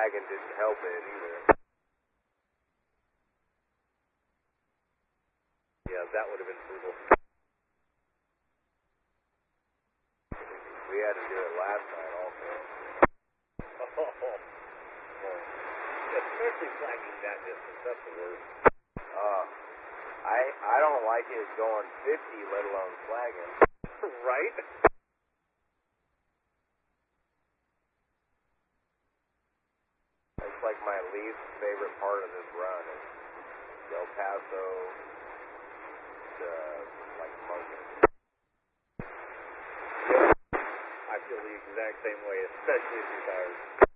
flagging didn't help it either. Yeah, that would have been brutal. We had to do it last night also. Especially flagging that distance, that's the worst. I don't like it going 50, let alone flagging. Right? It's like my least favorite part of this run is Del Paso to like Market. I feel the exact same way, especially if you're tired.